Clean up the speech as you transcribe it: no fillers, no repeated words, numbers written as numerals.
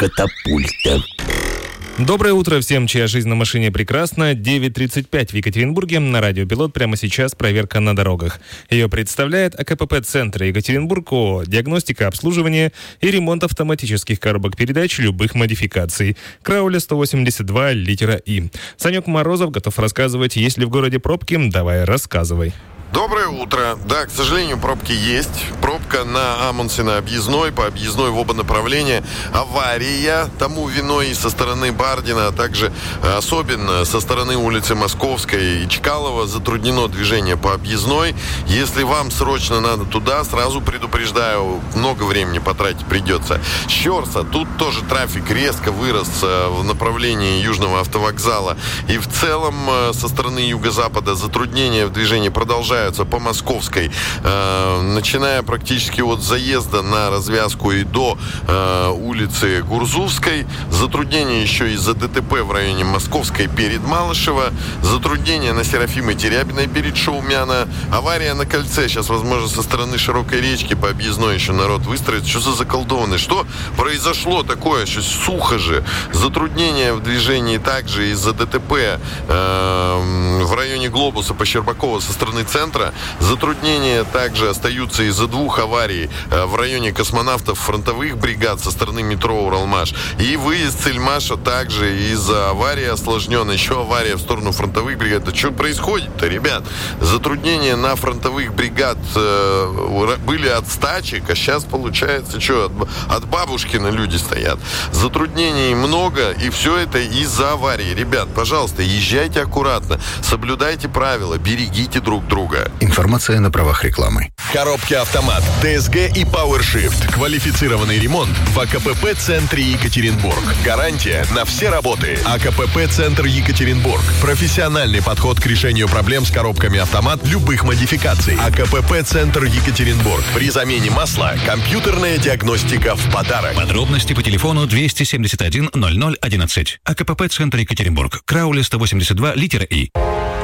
катапульта. Доброе утро всем, чья жизнь на машине прекрасна. 9:35 в Екатеринбурге. На радио «Пилот» прямо сейчас проверка на дорогах. Ее представляет АКПП-центр Екатеринбург ООО. Диагностика, обслуживание и ремонт автоматических коробок передач любых модификаций. Крауля 182, литера И. Санек Морозов готов рассказывать, есть ли в городе пробки. Давай, рассказывай. Доброе утро. Да, к сожалению, пробки есть. Пробка на Амундсена объездной, по объездной в оба направления. Авария тому виной и со стороны Бардина, а также особенно со стороны улицы Московской и Чкалова затруднено движение по объездной. Если вам срочно надо туда, сразу предупреждаю, много времени потратить придется. Щорса, тут тоже трафик резко вырос в направлении Южного автовокзала. И в целом со стороны юго-запада затруднения в движении продолжаются по Московской, начиная практически от заезда на развязку и до улицы Гурзувской. Затруднения еще из-за ДТП в районе Московской перед Малышево. Затруднения на Серафимы Терябиной перед Шаумяна. Авария на кольце. Сейчас, возможно, со стороны Широкой речки по объездной еще народ выстроит. Что за заколдованный? Что произошло такое? Сейчас сухо же. Затруднения в движении также из-за ДТП в районе Глобуса по Щербакова со стороны центра. Затруднения также остаются из-за двух аварий в районе космонавтов фронтовых бригад со стороны метро Уралмаш. И выезд Цельмаша также из-за аварии осложнен. Еще авария в сторону фронтовых бригад. Да что происходит-то, ребят? Затруднения на фронтовых бригад были от стачек, а сейчас получается, что от Бабушкина люди стоят. Затруднений много, и все это из-за аварии. Ребят, пожалуйста, езжайте аккуратно, соблюдайте правила, берегите друг друга. Информация на правах рекламы. Коробки «Автомат», ДСГ и PowerShift. Квалифицированный ремонт в АКПП-центре Екатеринбург. Гарантия на все работы. АКПП-центр Екатеринбург. Профессиональный подход к решению проблем с коробками «Автомат» любых модификаций. АКПП-центр Екатеринбург. При замене масла компьютерная диагностика в подарок. Подробности по телефону 271 00 11. АКПП-центр Екатеринбург. Крауля 182, литера И.